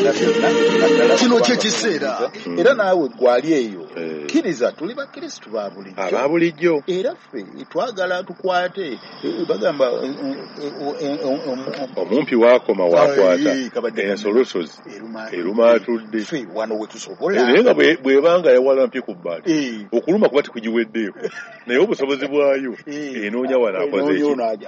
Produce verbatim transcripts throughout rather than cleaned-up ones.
byonna byonna kino kye kiseera era naawe gwali eyo kkiriza tuli bakristu ba bulijjo aba bulijjo era ffe twagala tukwate bagamba omumpi wakoma wakwata ensolosozi eruma atudde ffe wano we tusobola naye nga bwebanga yawala mpye ku bbaati okuluma kuba tikugiweddeeko naye obusobozi bwayo enoonya wano akoze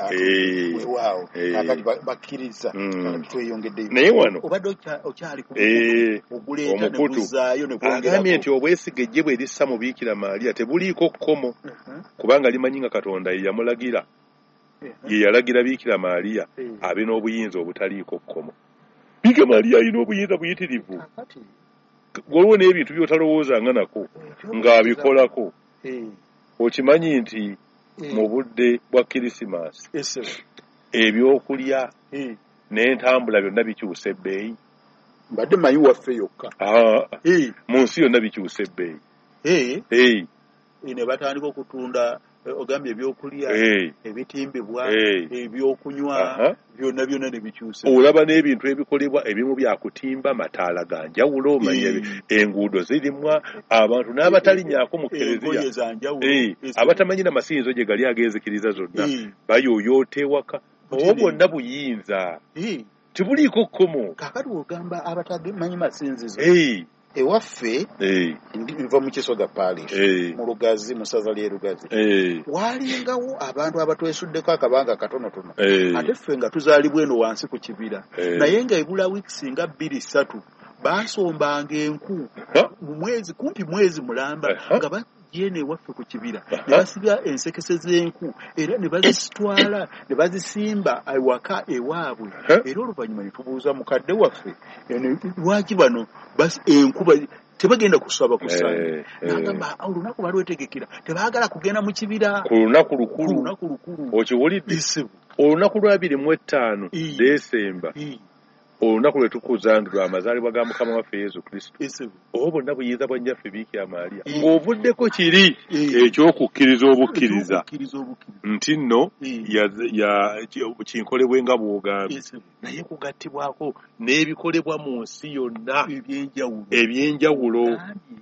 waawo akati bakkiriza tweyongeddeyo naye wano obadde okyali ku oguleeta ne buzaayo ne agambye nti obwesige ejje bwe lissa mu Biikira Maaliya tebuliiko kkomo kubanga limanyi nga Katonda ye yamulagira ye yalagira Biikira Maaliya abe n'obuyinza obutaliiko kkomo. Biikira Maaliya alina obuyinza buyitirivu waliwo n'ebintu by'otalowoozanga nako ng'abikolako. Okimanyi nti mu budde bwa Kirisimaasi ebyokulya n'entambula byonna bikyusa ebbeeyi. Mbadde mayi waffe yokka mu nsi yonna bikyusa ebbeeyi ne batandika okutunda ogambye ebyokulya ebitimbibwa ebyokunywa byonna byonna ne bikyusa. Olaba n'ebintu ebikolebwa ebimu byakutimba mataala ga njawulo manye enguudo zirimwa abantu n'abatalinyaako mu kereziya abatamanyi na masinzo gye gali agenzikiriza zonna bayooyoota ewaka obwo bwonna buyinza tibuliiko kkomo. Kakati ogamba abatamanyi masinzizo ewaffe nva mu Kisoga Parish mu Lugazi mu ssaza ly'e Lugazi waalingawo abantu abatwesuddeko akabanga katonotono ate ffe nga tuzaalibwa eno wansi ku kibira naye nga ebula wiikisi nga bbiri ssatu baasombanga enku mu mwezi kumpi mwezi mulamba nga bagyeene ewaffe ku kibira ne basiba ensekese z'enku era ne bazitwala ne bazisimba ewaka ewaabwe era oluvannyuma ne tubuuza mukadde waffe lwaki bano enkuba tebagenda kusaba kusanya nagamba olunaku balwetegekera tebaagala kugenda mu kibira ku lunaku lukulu okiwulidde olunaku lwabiri mu etaano Desemba olunaku lwe tukuzanga lwa mazaalibwa ga Mukama waffe Yesu Kristo obwo bwonna buyinza bwa nnyaffe Biikira Maaliya ng'ovuddeko kiri ekyokukkiriza obukkiriza nti nno kinkolebwe nga bw'ogambye naye kugattibwako n'ebikolebwa mu nsi yonna ebyenjawulo.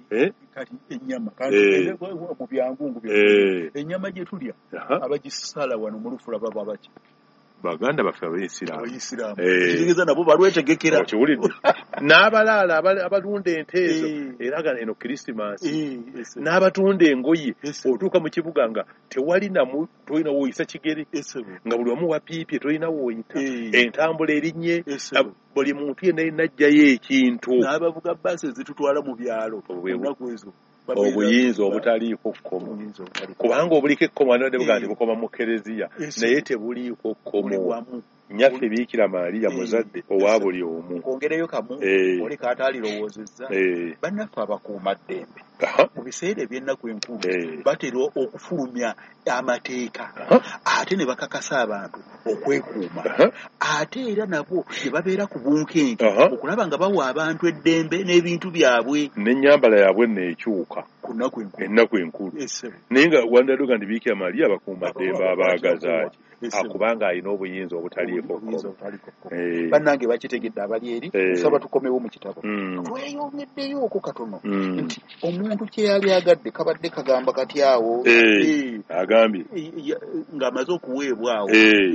Ennyama gye tulya abagisala wano mu Lufula baba baki Baganda baffe Abayisiraamu kitegeeza nabo balwetegekera okiwulidde n'abalaala abalunda ente ezo era gano eno Kirisimaasi n'abatunda engoye otuuka mu kibuga nga tewali namu tolina wooyisa kigere nga buli wamu wapiipye tolina wooyita entambula erinnye buli muntu yenna yenna ajjayo ekintu n'abavuga bbaasi ezitutwala mu byalo ennaku ezo obuyinza obutaliiko kkomo kubanga obuliko ekkomo anadde buga nti bukoma mu kereziya naye tebuliiko kkomo. Nnyaffe Biikira Maaliya muzadde owa buli omu. Kwongereyo kamu oli kaatalirowoozezza bannaffe abakuumaddembe mu biseera eby'ennaku enkulu batera okufulumya amateeka ate ne bakakasa abantu okwekuuma ate era nabo ne babeera ku bunkenke okulaba nga bawa abantu eddembe n'ebintu byabwe n'ennyambala yaabwe neekyuka ennaku enkulu naye nga wandaluga nti Biikira Maaliya abakuumaddembe abaagaza ki akubanga alina obuyinza obutaliiko bannange bakitegedde abali eri nsaba tukomewo mu kitabo tweyongeddeyooko katono nti omuntu kye yali agadde kabadde kagamba kati awo agambye ng'amaze okuweebwawo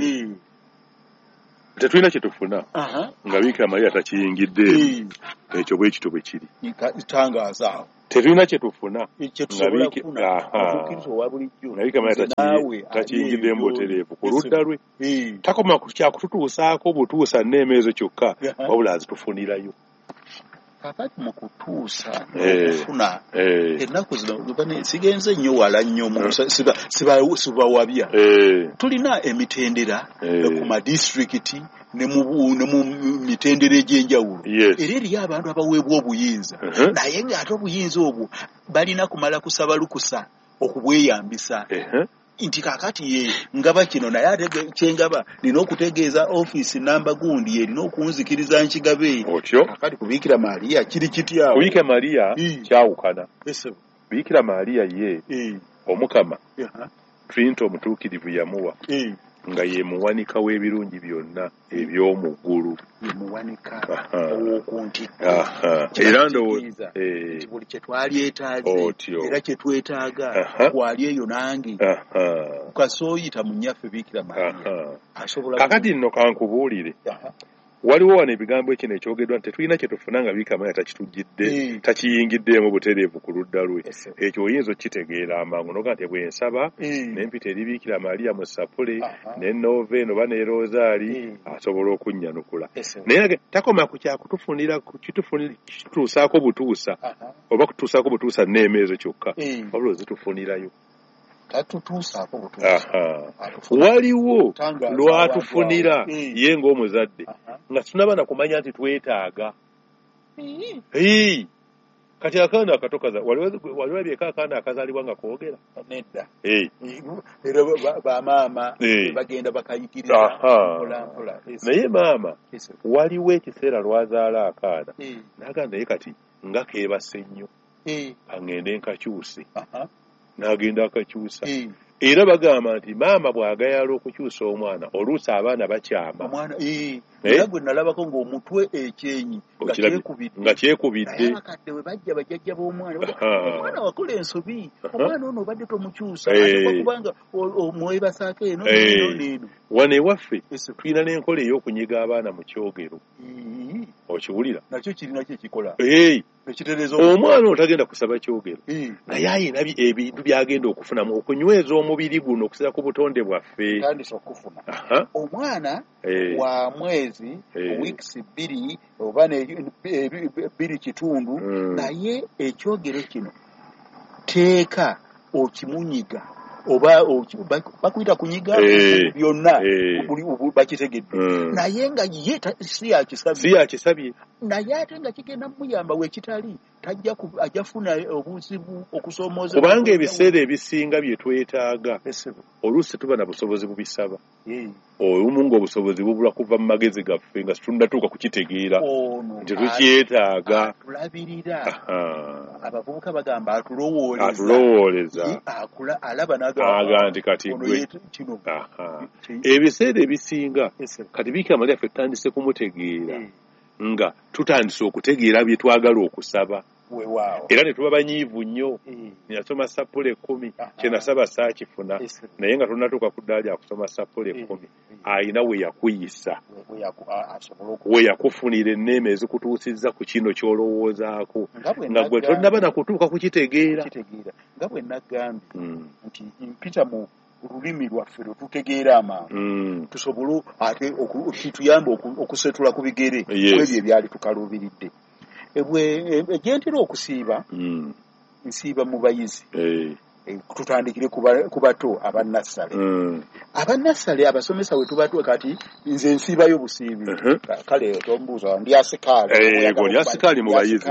tetulina kye tufuna nga Biikira Maaliya takiyingidde ekyo bwe kityo bwe kiri tangaaza awo tetulina kye tufuna nga Biikira Maaliya takiyingidde mbutereevu ku ludda lwe takoma kyakututuusaako butuusa nneemeezo kyokka wabula azitufunirayo. Kakati mu kutuusa n'okufuna ennaku zino sigenze nnyo wala nnyo sibawabya tulina emitendera ku madisitulikiti ne mu mitendera egy'enjawulo era eriyo abantu abaweebwa obuyinza naye ng'ate obuyinza obwo balina kumala kusaba lukusa okubweyambisa nti kakati ye ngaba kino naye ate kyengaba nina okutegeeza ofiisi namba gundi erina okunzikiriza nkigabe otyo kakati ku Biikira Maaliya kiri kityawo. Biikira Maaliya kyawukana. Biikira Maaliya ye omukama Trinity omutuukirivu yamuwa nga ye muwanika w'ebirungi byonna eby'omu ggulu. Ye muwanika ow'okuntiko. Era ndowooza buli kye twalyetaaze era kye twetaaga twali eyo nange kasooyita mu nnyaffe Biikira Maaliya asobola. Kakati nno kankubuulire, waliwo wano ebigambo ekino ekyogeddwa nti tetulina kye tufuna nga Biikira Maaliya takitujjidde takiyingiddeemu butereevu ku ludda lwe. Ekyo oyinza okitegeera amangu noga nti bwe nsaba ne mpita eri Biikira Maaliya mu sapule ne Noveeno oba ne Rozaali asobola okunnyanukula. Naye takoma ku kyakutufunira kituusaako butuusa oba kutuusaako butuusa nneemeezo kyokka wabula ozitufunirayo. Tatutuusaako butuusa. Waliwo lwatufunira ye ng'omuzadde nga tunaba na kumanya nti twetaaga. Kati akaana akatokaza waliwo byeka akaana akazaalibwa nga koogera nedda. Era bamaama bagenda bakayigiriza mpolampola. Naye maama waliwo ekiseera lwazaala akaana naga naye kati nga keebase nnyo aŋŋende nkakyuse. N'agenda akakyusa. Era bagamba nti maama bw'agayala okukyusa omwana oluusi abaana bakyama. Era gwe nalabako ng'omutwe ekyenyi nga kyekubidde. Abakadde bwe bajja bajjajja b'omwana omwana wakola ensobi omwana ono obadde tomukyusa ate kubanga omwebasaako eno n'eno. Wano ewaffe tulina n'enkola ey'okunyiga abaana mu kyogero. Okiwulira? Nakyo kirina kye kikola. Omwana otagenda kusaba kyogero naye ayina ebintu by'agenda okufunamu okunyweza omubiri guno okusinziira ku butonde bwaffe. Tandise okufuna omwana wa mwezi wiikisi bbiri oba bbiri kitundu naye ekyogero kino teeka okimunyiga oba bakuyita kunyiga byonna bakitegedde naye nga ye si yakisabye naye ate nga kigenda muyamba wekitali tajja ajafuna obuzibu okusoomooza kubanga ebiseera ebisinga bye twetaaga oluusi tuba na busobozi bubisaba olumu ng'obusobozi bubula kuva mu magezi gaffe nga tunnatuuka kukitegeera nti tukyetaaga. Atulabirira abavubuka bagamba atulowooleza alaba aga nti kati gwe ebiseera ebisinga kati Biikira Maaliya ffe tutandise kumutegeera nga tutandise okutegeera bye twagala okusaba. Era ne tuba banyiivu nnyo nasoma sapule ekkumi kye nasaba saakifuna naye nga tunnatuuka ku ddaala lya kusoma sapule ekkumi ayina we yakuyisa we yakufunira enneema ezikutuusizza ku kino ky'olowoozaako nga gwe tonnaba na kutuuka kukitegeera. Nga bwe nagambye nti mpita mu olulimi lwaffe lwe tutegeera amangu tusobole ate kituyamba okusetula ku bigere ebyo ebyali tukaluubiridde. Gye ntera okusiiba nsiiba mu bayizi tutandikire ku bato abanassale. Abanassale abasomesa we tubatwe kati nze nsiibayo busiibi kale tombuuza ndi asikaali mu bayizi.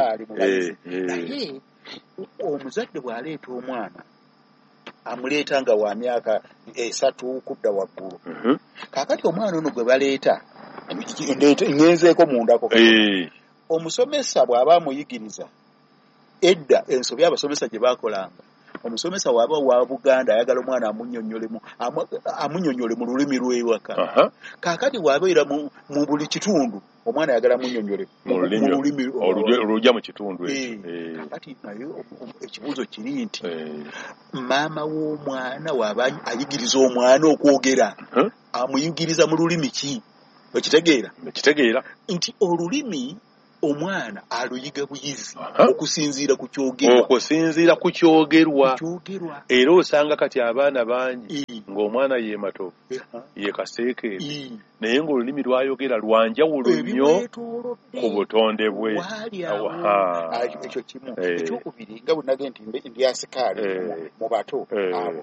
Naye omuzadde bw'aleeta omwana amuleeta nga wa myaka esatu kudda waggulu. Kaakati omwana ono gwe baleeta ngenzeeko mundako omusomesa bw'aba amuyigiriza edda ensobi abasomesa gye baakolanga omusomesa waba wa Buganda ayagala omwana amunnyonnyolemu amunnyonnyole mu lulimi lw'ewaka. Kaakati bw'abeera mu buli kitundu omwana ayagala amunnyonnyole mu lulimi olujja mu kitundu ekyo. Kaakati naye ekibuuzo kiri nti maama w'omwana waba ayigiriza omwana okwogera amuyigiriza mu lulimi ki? Okitegeera? Ekitegeera nti olulimi omwana aluyiga buyizi okusinziira ku kyogerwa okusinziira ku kyogerwa. Era osanga kati abaana bangi ng'omwana ye mato ye kaseekeebi naye ng'olulimi lwayogera lwanjawulo nnyo ku butonde bwe. Ekyo kimu. Ekyokubiri nga bwe nage nti ndi asikaali mu bato abo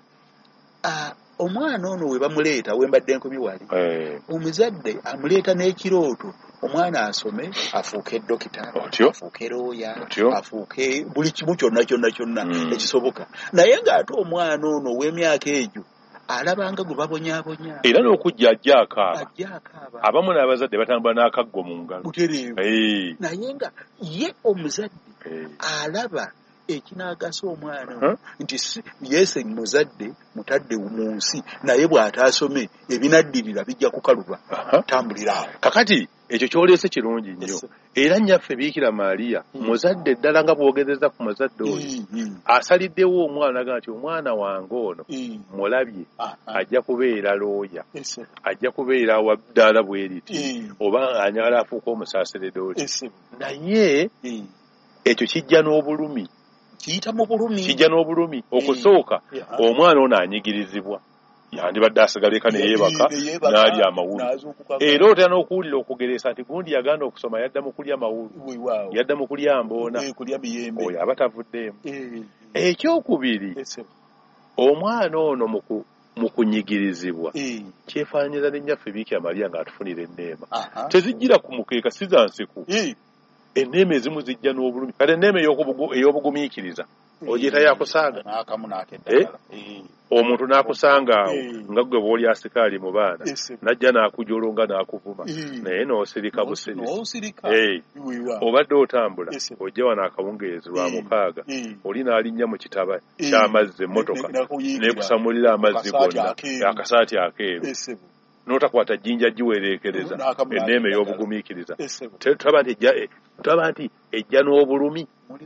omwana ono we bamuleeta we mbadde nkomi wali omuzadde amuleeta n'ekirooto omwana asome afuuke dokita afuuke looya afuuke buli kimu kyonna kyonna kyonna ekisoboka naye ng'ate omwana ono ow'emyaka egyo alabanga gwe babonyaabonya era n'okujja ajja akaaba abamu n'abazadde batambula n'akaggo mu ngalo naye nga ye omuzadde alaba ekinaagasa omwana nti yese muzadde mutadde mu nsi naye bw'ataasome ebinaddirira bijja kukalulwa tambulira awo. Kakati ekyo kyoleese kirungi nnyo era nnyaffe Biikira Maaliya muzadde ddala nga bwogezeza ku muzadde oyo asaliddewo omwana aga nti omwana wange ono mulabye ajja kubeera looya ajja kubeera wa ddaala bweriti oba anyala afuuka omusaaseredooli naye ekyo kijja n'obulumi kiyita mu bulumi kijja n'obulumi okusooka omwana ono anyigirizibwa yandibadde asigaleka ne yeebaka n'ali amawulu era otera n'okuwulira okugeresa nti gundi yaganda okusoma yadda mu kulya mawulu yadda mu kulya mboona oyo aba tavuddeemu. Ekyokubiri omwana ono mu kunyigirizibwa kyefaanyiza ne nnyaffe Biikira Maaliya ng'atufunira enneema tezijjira ku mukeeka si za nsiku enneema ezimu zijja n'obulumi kale enneema ey'obugumiikiriza ogyeta yakusaaga omuntu n'akusanga awo nga ggwe bw'oli asikaali mu baana najja n'akujolonga n'akuvuma naye n'osirika busirisi obadde otambula ojja wano akawungeezi lwa mukaaga oli n'alinnya mu kitaba ky'amazzi emmotoka n'ekusamulira amazzi gonna akasaati akeeru n'otakwata jjinja giwereekereza enneema ey'obugumiikiriza tulaba nti ejja n'obulumi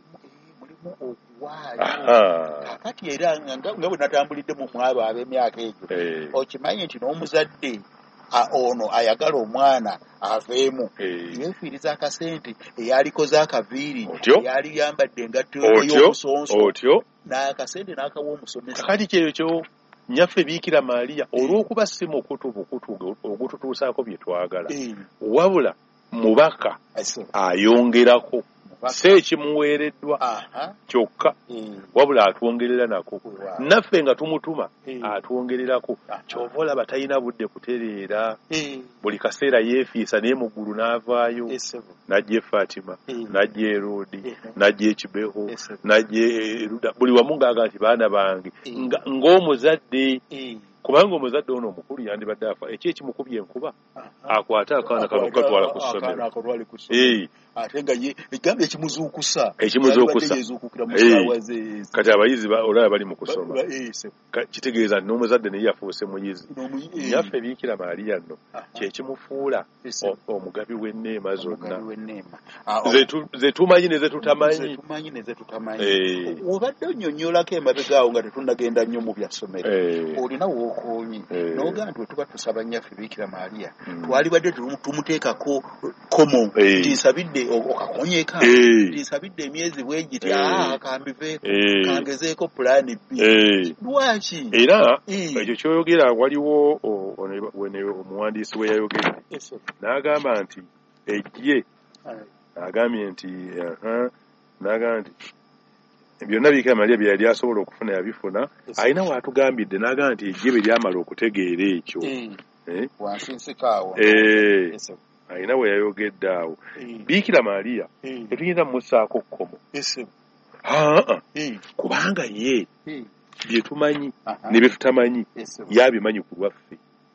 kakati era nga bwe natambulidde mu mwabo ab'emyaka egyo okimanyi nti n'omuzadde ono ayagala omwana aveemu yeefiiriza akasente eyalikoze akaviiri eyali yambadde engatto y'obusonso otyo n'akasente n'akawa omusomesa. Kakati kyekyo nnyaffe Biikira Maaliya olw'okuba si mukutu bukutu ogututuusaako bye twagala wabula mubaka ayongerako si ekimuweereddwa kyokka wabula atwongerera nako naffe nga tumutuma atwongererako kyova olaba talina budde kutereera buli kaseera yeefiisa naye mu ggulu n'avaayo najja e Fatima najja e Roodi najja e Kibeho najja e Luda buli wamu ngaaga nti baana bange ng'omuzadde kubanga omuzadde ono omukulu yandibadde afa eki ekimukubye enkuba akwate akaana kano katwala ku ssomero ate nga egambo ekimuzuukusa ekimuzuukusa kati abayizi olaba bali mu kusoma kitegeeza nti n'omuzadde naye yafuuse muyizi. Nnyaffe Biikira Maaliya nno kyekimufuula omugabi w'enneema zonna ze tumanyi ne ze tutamanyi. Obadde onnyonnyolako emabegaawo nga tetunnagenda nnyo mu bya ssomero olina wookoonyi n'ogaa nti we tuba tusaba Nnyaffe Biikira Maaliya twalibadde tumuteekako komo nti nsabidde okakonyeka nsabidde emyezi bwegiti kambiveeko kangezeeko pulaani B lwaki era ekyo kyoyogera waliwo omuwandiisi we yayogedde n'agamba nti ejje agambye nti n'agamba nti byonna Biikira Maaliya bye yali asobola okufuna yabifuna alina waatugambidde n'agamba nti ejje bye lyamala okutegeera ekyo alina we yayogedde awo. Biikira Maaliya tetuyinza mumussaako kkomo kubanga ye bye tumanyi ne bye tutamanyi yabimanyi ku lwaffe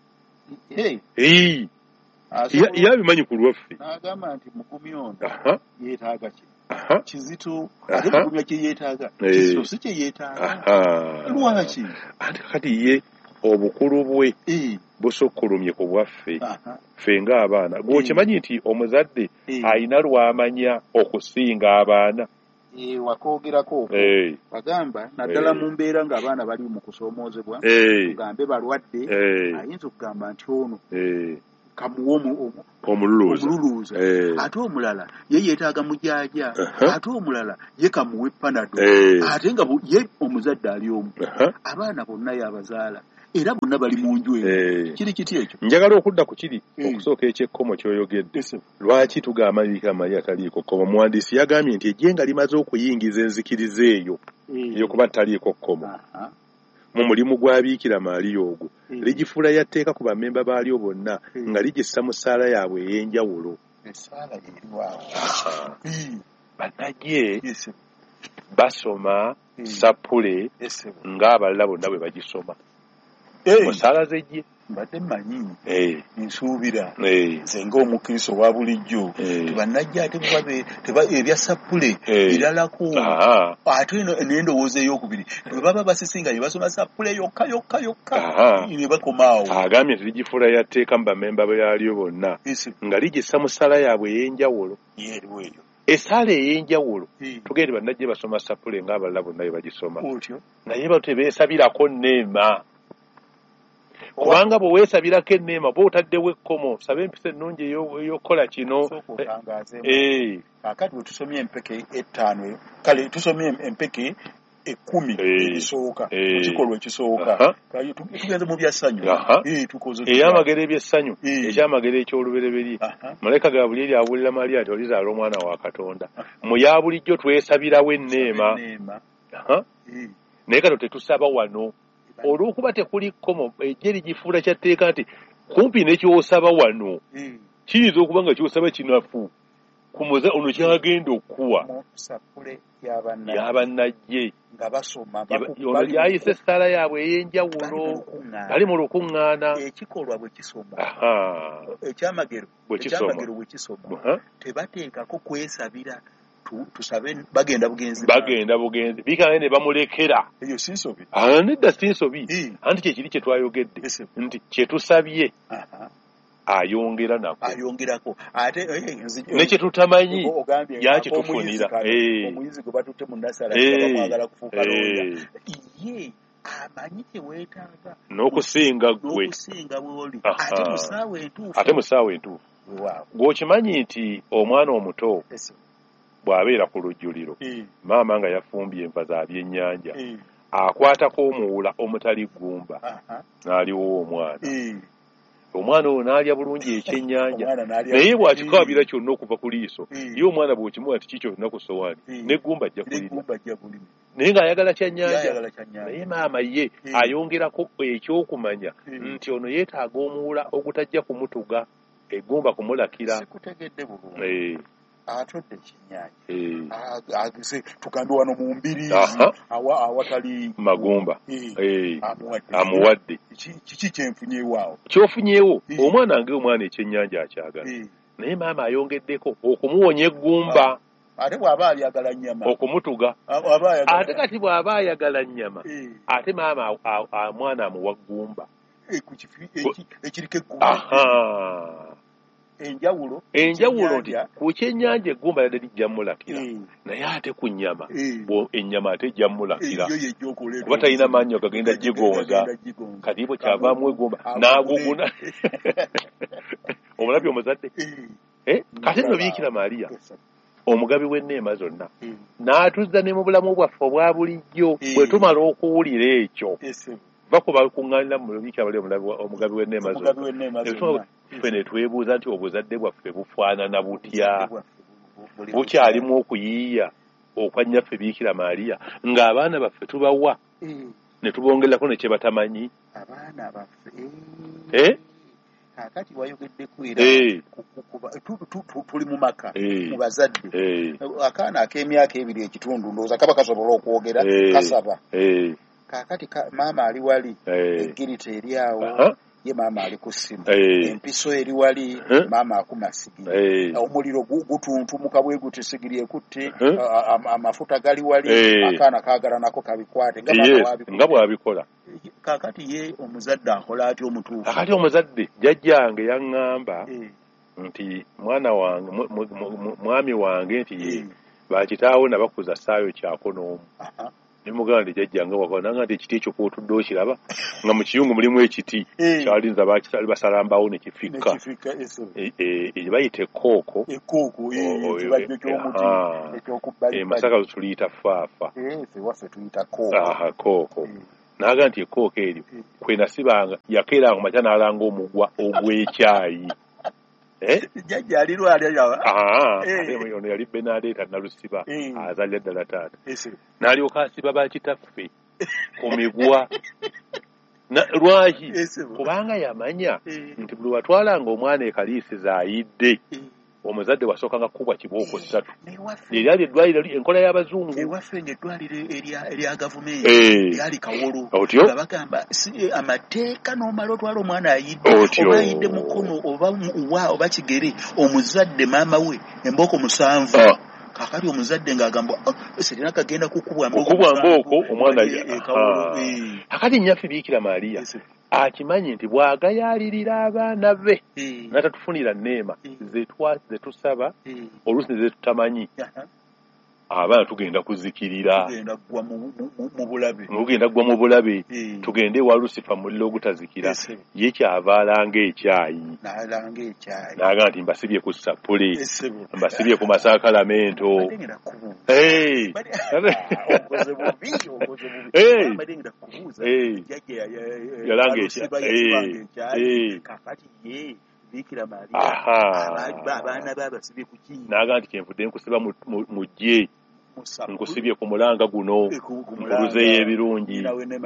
yabimanyi ku lwaffe n'agamba nti mugumi ono yeetaaga ki Kizito ate mugumya kye yeetaaga Kizito si kye yeetaaga lwaki ate kati ye obukulu bwe busokkolomye ku bwaffe ffe ng'abaana gwokimanyi nti omuzadde alina lwamanya okusinga abaana wakoogerako bagamba naddala mu mbeera ng'abaana bali mu kusoomoozebwa tugambe balwadde ayinza okugamba nti ono kamuwa omululuuza ate omulala ye yeetaaga mujaaja ate omulala ye kamuwe panado ate nga ye omuzadde ali omu abaana bonna yabazaala era bonna bali mu nju eyo kiri kiti ekyo. Njagala okudda ku kiri okusooka ekyekkomo ky'oyogedde lwaki tugamba Biikira Maaliya taliiko kkomo. Omuwandiisi yagambye nti ejje nga limaze okuyingiza enzikiriza eyo eyokuba taliiko kkomo mu mulimu gwa Biikira Maaliya ogwo ligifuula yatteeka ku bammemba baalyo bonna nga ligissa mu ssaala yaabwe ey'enjawulo. Bannajje basoma sapule ng'abalala bonna bwe bagisoma mu ssaala z'ejje mbadde mmanyi nsuubira nze ng'omukristo wa bulijjo tebannajja ate teba ebya sappule biralako ate n'endowooza ey'okubiri bwe baba basisinga ne basoma sappule yokka yokka yokka ne bakomaawo. Agambye nti ligifuula yatteeka mu bamemba bwe yaliyo bonna nga ligissa mu ssala yaabwe ey'enjawulo. Yeeriwo eyo esaala ey'enjawulo tugende bannajje basoma sappule ng'abalala bonna bwe bagisoma naye bate beesabirako nneema. Kubanga bwe weesabirako enneema bwe otaddewo ekkomo saba empisa ennungi ey'okukola kino. Kaakati bwe tusomye empeke ettaano kale tusomye empeke ekkumi ebisooka ekikolwa ekisooka tugenze mu byassanyu ey'amagero ebyessanyu ekyamagero eky'olubereberye malayika Gabulyeri abuulira Mariya nti olizaala omwana wa Katonda. Mu ya bulijjo twesabirawo enneema naye kati tetusaba wano olw'okuba tekuli kkomo ejje ligifuula kyatteeka nti kumpi n'ekyosaba wano kiyinza okuba nga kyosaba kinafu kumuza ono kyagenda okuwa y'abannajje nga basoma ono yayise essaala yaabwe ey'enjawulo bali mu lukuŋŋaana. Ekikolwa bwe kisoma ekyamagero ekyamagero bwe kisoma tebateekako kwesabira tusabe bagenda bugenzi bagenda bugenzi bikanga ne bamulekera eyo sinsobi nedda sinsobi anti kyekiri kye twayogedde nti kyetusabye ayongera nako ayongerako ate nekye tutamanyi yakitufunira omuyizi gwe batutte mu nasala bamwagala kufuuka looya ye amanyi kyeweetaaga n'okusinga gwe n'okusinga bw'oli ate mu ssaawa entuufu ate mu ssaawa entuufu gw'okimanyi nti omwana omuto bw'abeera ku lujjuliro maama nga yafumbye enva za byennyanja akwatako omuwula omutali ggumba n'aliwowa omwana omwana oyo n'alya bulungi ekyennyanja naye bw'akikaabira kyonna okuva ku liiso ye omwana bw'okimuwa nti kikyo kyonna ku sowaani n'eggumba ajja kulirya naye ng'ayagala kyannyanja naye maama ye ayongerako ekyokumanya nti ono yeetaaga omuwula ogutajja kumutuga eggumba kumulakira. Atodde ekyennyanja agise tugambe wano mu mbiriizi awatali magumba amuwadde kiki kyenfunyeewo awo kyofunyeewo omwana nge omwana ekyennyanja akyagala naye maama ayongeddeko okumuwonya eggumba ate bw'aba ayagala nnyama okumutuga ate kati bw'aba ayagala nnyama ate maama mwana amuwa ggumba ekiriko eggumba enjawulo enjawulo nti ku kyennyanja eggumba yadde lijja mulakira naye ate ku nnyama ennyama ate ejja mulakira kuba talina maanyi gagenda gigonza kati bwe kyavaamu eggumba n'aguguna omulabye omuzadde kati nno Biikira Mariya omugabi w'enneema zonna n'atuzza ne mu bulamu bwaffe obwa bulijjo bwe tumala okuwulira ekyo bakuba kuŋŋaanira mu Biikira Mariya omugabi w'enneema zonna ffe ne twebuuza nti obuzadde bwaffe bufaanana butya bukyalimu okuyiiya okwa nnyaffe Biikira Mariya ng'abaana baffe tubawa ne tubongerako ne kye batamanyi. Abaana baffe kakati wayogeddeku era tuli mu maka mu bazadde akaana ak'emyaka ebiri ekitundu ndowooza kaba kasobola okwogera kasaba kakati maama ali wali eggirita eri awo ye maama ali ku ssimu empiso eri wali maama akuma sigiri omuliro gutuntumuka bwe guti sigiri ekutte amafuta gali wali akaana kaagala nako kabikwate nga bw'abikola kakati ye omuzadde akola atya omutuufu kakati omuzadde jjajjange yaŋŋamba nti mwana wange mwami wange nti ye bakitaawo nabakuza ssaayo kyako n'omu nimugamba nti jjajjange wakola nanga nti ekiti ekyo kwotudde okiraba nga mu kiyungu mulimu ekiti kyalinza bakitali basalambawo ne kifikka bayita ekkooko Masaka tuliyita faafa kooko naga nti ekkooko eryo kwe nasibanga yakeeranga makya n'alanga omugwa ogw'ekyayi jjajja ali lwali ono yali Benadeeta Nalusiba azalya ddala taata n'alyoka asiba bakitaffe ku migwa lwaki kubanga yamanya nti buli watwalanga omwana ekaliisiza ayidde omuzadde wasookanga kubwa kibooko ssatu eryali eddwaliro enkola y'abazungu ewaffe ng'eddwaliro erya gavumenti lyali Kawolo nga bagamba amateeka n'omala otwala omwana ayidde oba ayidde mukono oba wa oba kigere omuzadde maama we embooko musanvu kakati omuzadde ng'agamba sirina kagenda kukubwa mbooko omwana kakati nnyaffe Biikira Maaliya akimanyi nti bw'agayaalirira abaana be n'atatufunira nneema ze tusaba oluusi ne ze tutamanyi abaana tugenda kuzikirira mugenda gwa mu bulabe tugende ewa Lusifa muliro ogutazikira ye kyava alanga ekyayi n'agamba nti mbasibye ku sapule mbasibye ku masakalamento yalanga ekyayi Biikira Maaliya abaana babasibye ku ki n'agamba nti kyenvudde nkusiba mu ggye nkusibye ku mulanga guno nkuluzeeyo ebirungi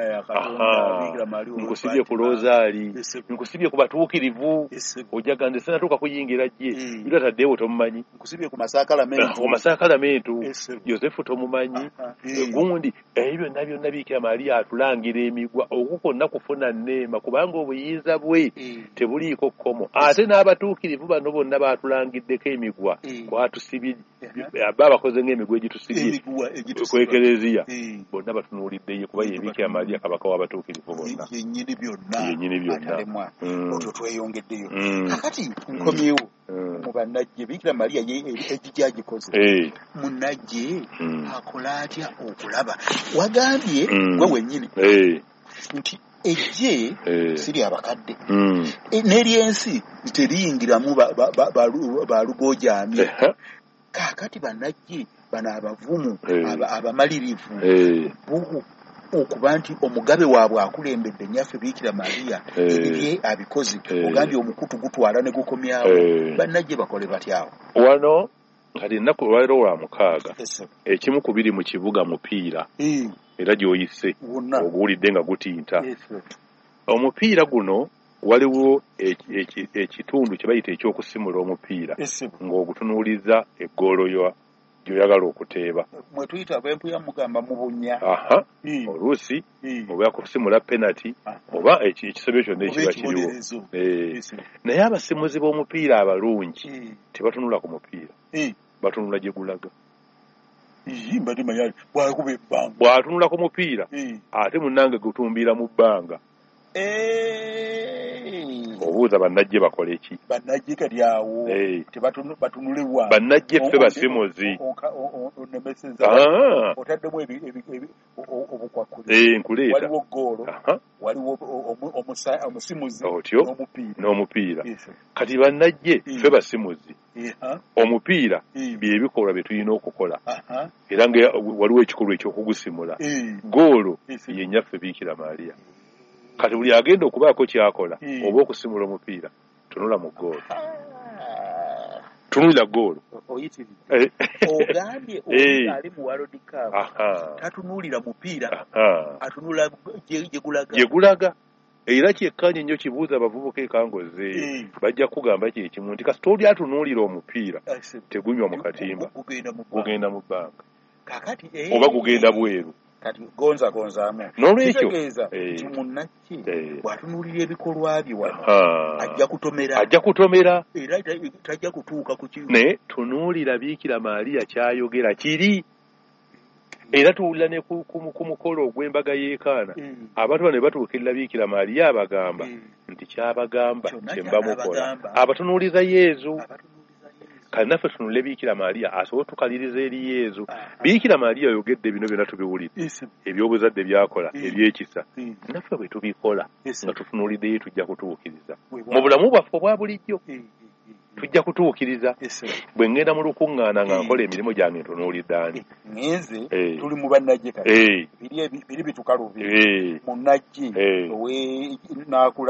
nkusibye ku rozaali nkusibye ku batuukirivu ojaga nze sinatuuka kuyingira ggye ira taddeewo tomumanyi nkusibye ku masakalamento masakalamento Yosefu tomumanyi gundi ebyo byonna byonna Biikira Maaliya atulangira emigwa okwo kwonna kufuna nneema kubanga obuyinza bwe tebuliiko kkomo ate n'abatuukirivu bano bonna baatulangiddeko emigwa kwatusibye ba abakoze ng'emigwa egitusibye kwekereziya bonna batunuuliddeyo kuba ye Biikira Maaliya kabaka w'abatuukirivu bonna yennyini byonna yennyini byonna otwo tweyongeddeyo kakati nkomyewo mu bannajje Biikira Maaliya egijja agikoze munnajje akola atya okulaba wagambye gwe wennyini nti ejje siri abakadde n'eryensi teriyingiramu balugojamye kakati bannajje bano abavumu abamalirivu okuba nti omugabe waabwe akulembedde nnyaffe Biikira Maaliya ebibye abikozi ogambye omukutu gutwala ne gukomyawo bannajje bakole batyawo wano kati ennaku olwaliro lwa mukaaga ekimu ku biri mu kibuga mupiira era gy'oyise oguwulidde nga gutinta omupiira guno waliwo ekitundu kye bayita ekyokusimula omupiira ng'ogutunuuliza eggoolo gy'oyagala okuteeba mwe tuyita ab'empuya mugamba mu bunnya aha oluusi oba yakusimula penalty oba ekisobyo kyonna ekiba kiriwo naye abasimuzi b'omupiira abalungi tebatunula ku mupiira batunula gye gulaga bw'atunula ku mupiira ate munnange gutumbiira mu bbanga obuuza bannajje bakole ki bannajje kati awo tebatunule wa bannajje ffe basimuzi otaddemu obukwakulizo nkuleeta waliwo goolo waliwo omusimuzi n'omupiira kati bannajje ffe basimuzi omupiira byebikolwa bye tulina okukola era nga waliwo ekikolwa ekyokugusimula goolo yennyaffe Biikira Maaliya kati buli agenda okubaako kyakola oba okusimula omupiira tunula mu goolo tunulira goolo ogambye ali mu World Cup tatunulira mupiira atunula gye gulaga era kyekkaanye nnyo kibuuza abavubuka ekangoze bajja kugamba kyekimu nti kasita oli atunuulira omupiira tegunywa mu katimba gugenda mu bbanga oba gugenda bweru kati gonza gonzaamu n'olwekyo nti munnakye bw'atunuulira ebikolwa bye wano ajja kutomera ajja kutomera era tajja kutuuka ku kimu naye tunuulira Biikira Maaliya kyayogera kiri era tuwulira ne ku mukolo ogw'embaga y'ekaana abantu bano ne batuukirira Biikira Maaliya abagamba nti kyabagamba kyebamukola abatunuuliza Yeezu kale naffe tunule Biikira Maaliya asobola tukaliriza eri Yeezu Biikira Maaliya yogedde bino byonna tubiwulidde eby'obuzadde byakola ebyekisa naffe bwe tubikola nga tutunuuliddeyo tujja kutuukiriza mu bulamu bwaffe obwa bulijjo tujja kutuukiriza bwe ngenda mu lukuŋŋaana nga nkola emirimu gyange ntunuulidde ani ngenze tuli mu bannajje kati biri bitukalubira munnajje owe naakula